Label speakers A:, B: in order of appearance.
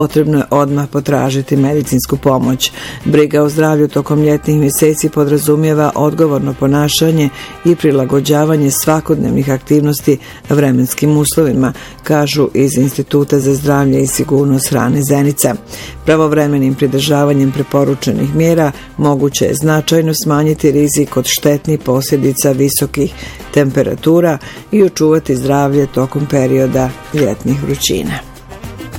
A: potrebno je odmah potražiti medicinsku pomoć. Briga o zdravlju tokom ljetnih mjeseci podrazumijeva odgovorno ponašanje i prilagođavanje svakodnevnih aktivnosti vremenskim uslovima, kažu iz Instituta za zdravlje i sigurnost hrane Zenica. Pravovremenim pridržavanjem preporučenih mjera moguće je značajno smanjiti rizik od štetnih posljedica visokih temperatura i očuvati zdravlje tokom perioda ljetnih vrućina.